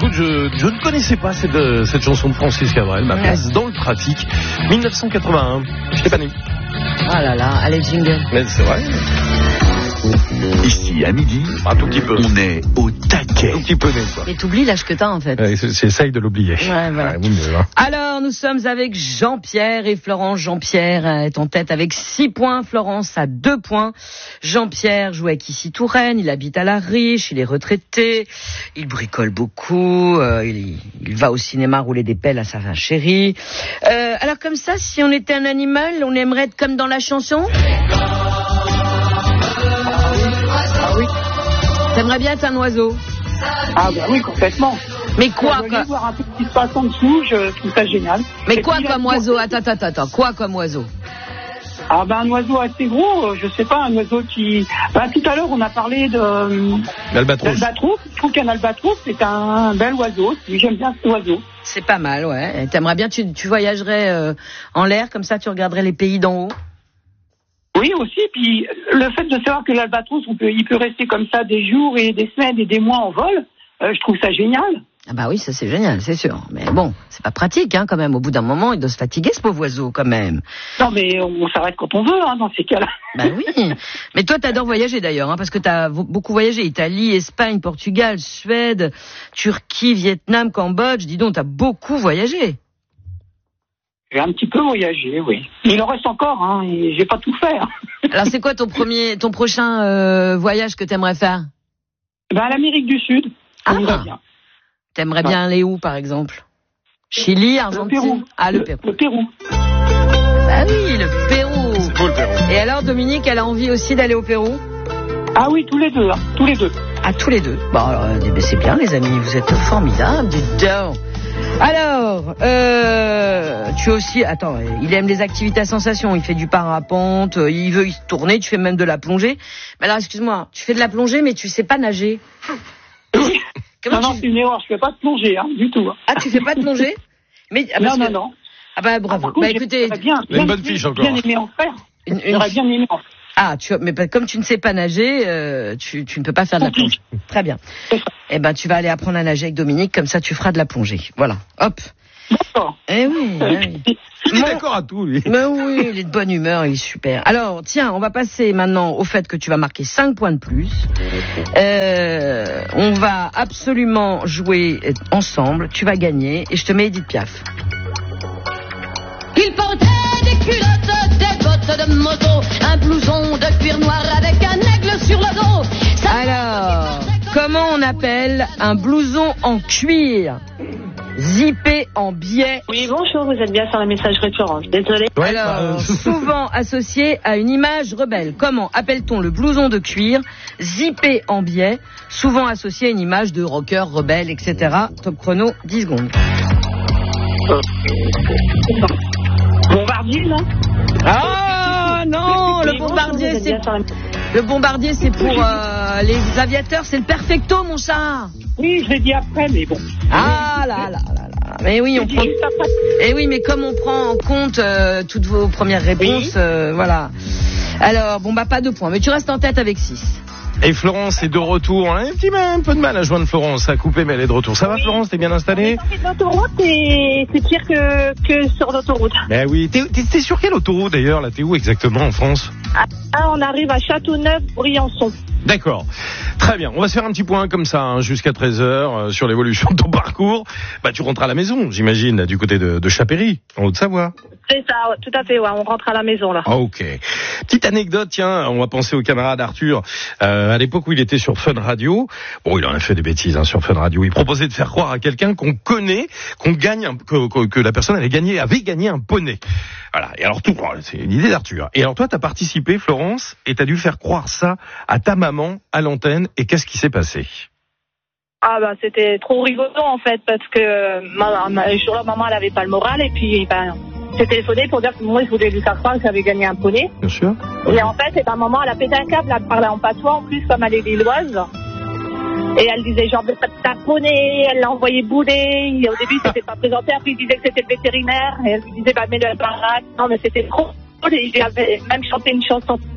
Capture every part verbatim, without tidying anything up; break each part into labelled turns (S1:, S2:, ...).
S1: écoute, je, je ne connaissais pas cette, euh, cette chanson de Francis Cabrel, ma place dans le trafic, dix-neuf cent quatre-vingt-un. Je t'ai pas né.
S2: Ah là là, allez jingle.
S1: Mais c'est vrai.
S3: Ici, à midi,
S1: Un tout petit peu.
S3: on est au taquet.
S1: Un petit peu né, quoi.
S2: Et t'oublies l'âge que t'as en fait.
S1: Ouais, J'essaye de l'oublier.
S2: Ouais, voilà.
S1: Ouais, oui, mais, hein.
S2: Alors, nous sommes avec Jean-Pierre et Florence. Jean-Pierre est en tête avec six points, Florence a deux points. Jean-Pierre joue avec Issy Touraine, il habite à La Riche, il est retraité, il bricole beaucoup, euh, il, il va au cinéma rouler des pelles à sa chérie. Euh, alors comme ça, si on était un animal, on aimerait être comme dans la chanson ?
S4: Ah oui.
S2: T'aimerais bien être un oiseau ?
S4: Ah bah oui, complètement.
S2: Mais quoi,
S4: Je
S2: quoi
S4: voulais voir un peu ce qui se passe en dessous, je trouve ça génial.
S2: Mais
S4: Et
S2: quoi
S4: puis,
S2: comme
S4: là,
S2: oiseau ? Attends, attends, attends. Quoi comme oiseau ?
S4: Ah ben un oiseau assez gros, euh, je sais pas, un oiseau qui... Bah, tout à l'heure, on a parlé de euh,
S1: L'albatros.
S4: d'albatros. Je trouve qu'un albatros, c'est un bel oiseau. J'aime bien cet oiseau.
S2: C'est pas mal, ouais. Et t'aimerais bien, tu, tu voyagerais euh, en l'air, comme ça tu regarderais les pays d'en haut ?
S4: Oui, aussi. Puis le fait de savoir que l'albatros, on peut, il peut rester comme ça des jours et des semaines et des mois en vol, euh, je trouve ça génial.
S2: Ah bah oui, ça c'est génial, c'est sûr. Mais bon, c'est pas pratique, hein, quand même. Au bout d'un moment, il doit se fatiguer, ce pauvre oiseau, quand même.
S4: Non, mais on s'arrête quand on veut, hein, dans ces cas-là.
S2: Bah oui. Mais toi, t'adores voyager d'ailleurs, hein, parce que t'as vo- beaucoup voyagé. Italie, Espagne, Portugal, Suède, Turquie, Vietnam, Cambodge. Dis donc, t'as beaucoup voyagé.
S4: J'ai un petit peu voyagé, oui. Mais il en reste encore, hein, et j'ai pas tout fait. Hein.
S2: Alors, c'est quoi ton premier, ton prochain euh, voyage que t'aimerais faire ?
S4: Ben, à l'Amérique du Sud, ça
S2: Ah.
S4: me va bien.
S2: T'aimerais bien aller où, par exemple ? Chili,
S4: Le
S2: Argentine ?
S4: Pérou.
S2: Ah, le Pérou.
S4: Le Pérou.
S2: Ah oui, le Pérou.
S1: C'est beau, le Pérou.
S2: Et alors, Dominique, elle a envie aussi d'aller au Pérou ?
S4: Ah oui, tous les deux, hein, tous les deux.
S2: À tous les deux. Bon, alors, euh, ben, c'est bien, les amis, vous êtes formidables, dites donc. Alors, euh, tu aussi, attends, il aime les activités à sensation, il fait du parapente, il veut y tourner, tu fais même de la plongée. Mais alors, excuse-moi, tu fais de la plongée, mais tu sais pas nager. Comment
S4: non, non,
S2: tu...
S4: c'est une erreur, je fais pas de plongée, hein, du tout. Hein.
S2: Ah, tu fais pas de plongée? Mais, ah,
S4: Non,
S2: parce
S4: non,
S2: que...
S4: non.
S2: Ah bah
S4: Ah,
S2: bravo.
S4: par contre,
S2: bah
S4: j'ai-
S2: écoutez,
S4: j'aurais bien,
S1: Il a une
S4: bien,
S1: bonne fiche encore.
S4: bien aimé en faire.
S2: une- une-
S4: J'aurais bien aimé en faire.
S2: ah, tu mais pas- comme tu ne sais pas nager, euh, tu, tu ne peux pas faire de la plongée. Très bien. Eh ben, tu vas aller apprendre à nager avec Dominique, comme ça tu feras de la plongée. Voilà. Hop.
S4: D'accord.
S2: Eh oui. eh oui.
S1: Il est
S2: Mon-
S1: d'accord à tout, lui.
S2: Mais oui, il est de bonne humeur, il est super. Alors, tiens, on va passer maintenant au fait que tu vas marquer cinq points de plus. Euh, on va absolument jouer ensemble. Tu vas gagner et je te mets Edith Piaf.
S5: Il portait des culottes, des bottes de moto, un blouson de cuir noir avec un aigle sur le dos. Ça
S2: Alors, comment on appelle un blouson en cuir zippé en biais?
S6: Oui, bonjour, vous êtes bien sur la messagerie de Florence. Désolée.
S1: Ouais,
S2: Alors,
S1: bah, euh,
S2: souvent associé à une image rebelle. Comment appelle-t-on le blouson de cuir zippé en biais, souvent associé à une image de rocker rebelle, et cetera. Top chrono, dix secondes.
S4: Bombardier, non?
S2: Ah non, le
S6: Oui, bonjour,
S2: bombardier,
S6: vous êtes
S2: c'est
S6: bien sur la-
S2: le bombardier, c'est pour euh, les aviateurs, c'est le perfecto, mon chat.
S4: Oui, je l'ai dit après, mais bon.
S2: Ah là là là là. Mais oui, on
S4: J'ai dit
S2: prend.
S4: juste après.
S2: Eh oui, mais comme on prend en compte euh, toutes vos premières réponses, euh, voilà. Alors, bon bah pas de points, mais tu restes en tête avec six.
S1: Et Florence est de retour. On a un petit peu, un peu de mal à joindre Florence. Ça a coupé, mais elle est de retour. Ça va, Florence? T'es bien installée?
S6: On est sorti de l'autoroute et c'est pire que, que sur l'autoroute.
S1: Ben oui. T'es, t'es, t'es sur quelle autoroute d'ailleurs? Là, t'es où exactement en France?
S6: Ah, on arrive à Châteauneuf-Briançon.
S1: D'accord. Très bien. On va se faire un petit point comme ça, hein, jusqu'à treize heures, euh, sur l'évolution de ton parcours. Bah, tu rentres à la maison, j'imagine, là, du côté de, de Chapéry, en Haute-Savoie.
S6: C'est ça, ouais, tout à fait, ouais, on rentre à la maison là.
S1: Ok. Petite anecdote, tiens, on va penser au camarade Arthur. Euh, à l'époque où il était sur Fun Radio, bon, il en a fait des bêtises hein, sur Fun Radio. Il proposait de faire croire à quelqu'un qu'on connaît, qu'on gagne, un, que, que, que la personne avait gagné, avait gagné un poney. Voilà. Et alors tout, c'est une idée d'Arthur. Et alors toi, t'as participé, Florence, et t'as dû faire croire ça à ta maman à l'antenne. Et qu'est-ce qui s'est passé?
S6: Ah bah c'était trop rigolo en fait parce que ma, ma, le jour-là maman elle avait pas le moral et puis ben j'ai téléphoné pour dire que moi je voulais lui faire croire que j'avais gagné un poney.
S1: Bien sûr.
S6: Et en fait, et ben, maman, elle a pété un câble, elle parlait en patois, en plus, comme elle est lilloise. Et elle disait, genre, de ta poney, elle l'a envoyé bouler. Et au début, c'était pas présenté, après, il disait que c'était le vétérinaire. Et elle lui disait, bah, mets-le à la baraque. Non, mais c'était trop cool. Et j'avais même chanté une chanson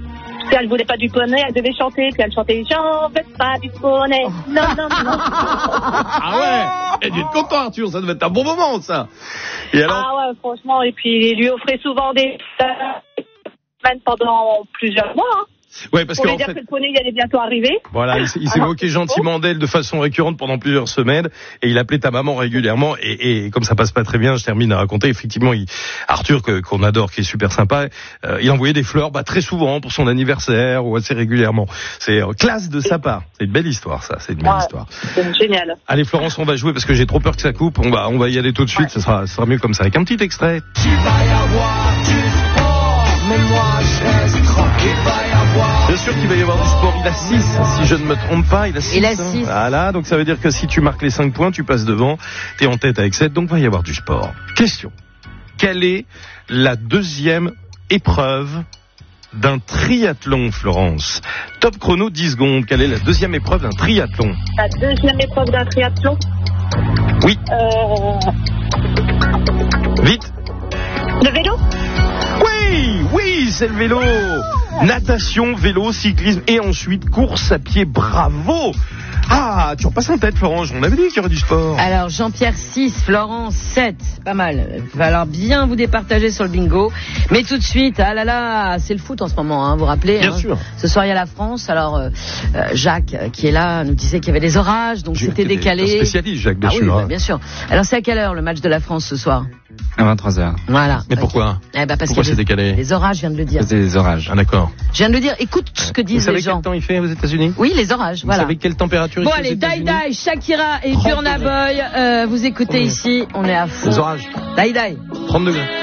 S6: Si elle voulait pas du poney, elle devait chanter. Puis elle chantait « J'en veux pas du poney. Non, non, non. »
S1: Ah ouais. Et tu es content, Arthur, ça devait être un bon moment, ça. Et alors?
S6: Ah ouais, franchement. Et puis il lui offrait souvent des semaines pendant plusieurs mois. Hein.
S1: Ouais, parce
S6: pour
S1: que
S6: lui dire
S1: fait,
S6: que le poney il allait bientôt arriver.
S1: Voilà, il, il s'est
S6: Alors,
S1: moqué gentiment d'elle de façon récurrente pendant plusieurs semaines et il appelait ta maman régulièrement et, et comme ça passe pas très bien, je termine à raconter. Effectivement, il, Arthur que, qu'on adore, qui est super sympa, euh, il envoyait des fleurs bah, très souvent pour son anniversaire ou assez régulièrement. C'est euh, classe de sa part. C'est une belle histoire, ça. C'est une belle
S6: ouais,
S1: histoire.
S6: C'est génial.
S1: Allez, Florence, on va jouer parce que j'ai trop peur que ça coupe. On va, on va y aller tout de suite. Ouais. Ça sera, ça sera mieux comme ça. Avec un petit extrait. Tu vas y avoir du sport, mais moi je reste tranquille. Bien sûr qu'il va y avoir du sport, il a six, si je ne me trompe pas, il a six.
S2: Il a six.
S1: Voilà, donc ça veut dire que si tu marques les cinq points, tu passes devant, t'es en tête avec sept, donc il va y avoir du sport. Question. Quelle est la deuxième épreuve d'un triathlon, Florence? Top chrono, dix secondes. Quelle est la deuxième épreuve d'un triathlon?
S6: La deuxième épreuve d'un triathlon?
S1: Oui.
S6: Euh...
S1: Vite.
S6: Le vélo?
S1: Oui, oui, c'est le vélo. Natation, vélo, cyclisme et ensuite course à pied. Bravo. Ah, tu repasses en tête, Florence. On avait dit qu'il y aurait du sport.
S2: Alors, Jean-Pierre six, Florence sept. Pas mal. Il va falloir bien vous départager sur le bingo. Mais tout de suite, ah là là, c'est le foot en ce moment, hein, vous vous rappelez?
S1: Bien
S2: hein,
S1: sûr.
S2: Ce soir, il y a la France. Alors, euh, Jacques, qui est là, nous disait qu'il y avait des orages, donc
S1: Jacques
S2: c'était décalé.
S1: C'est un spécialiste, Jacques, bien
S2: ah,
S1: sûr.
S2: Oui,
S1: hein.
S2: bah, bien sûr. Alors, c'est à quelle heure le match de la France ce soir?
S3: À vingt-trois heures.
S2: Voilà.
S1: Mais pourquoi?
S2: Eh ben parce
S1: Pourquoi c'est
S2: des,
S1: décalé?
S2: Les orages, je viens de le dire.
S3: C'est des orages.
S1: Ah, d'accord.
S2: Je viens de le dire. Écoute ce que disent
S1: Vous savez
S2: les gens.
S1: quel temps il fait aux États-Unis?
S2: Oui, les orages,
S1: Vous
S2: voilà.
S1: savez quelle température il
S2: Bon,
S1: fait aux
S2: allez, Dai
S1: États-Unis?
S2: Dai, Shakira et
S1: trente
S2: Burna
S1: degrés.
S2: Boy, euh, vous écoutez
S1: Oh.
S2: ici, on est à fond.
S1: Les orages.
S2: Dai Dai.
S1: trente degrés.